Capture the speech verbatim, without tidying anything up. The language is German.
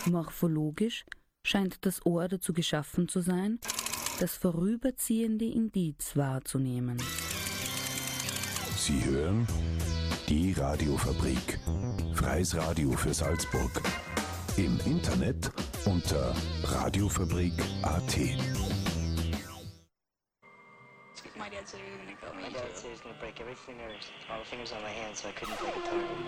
Morphologisch scheint das Ohr dazu geschaffen zu sein, das vorüberziehende Indiz wahrzunehmen. Sie hören die Radiofabrik. Freies Radio für Salzburg. Im Internet unter radiofabrik punkt at. My dad said he was gonna kill me. My dad said he was gonna break every finger, all the fingers on my hand, so I couldn't play guitar.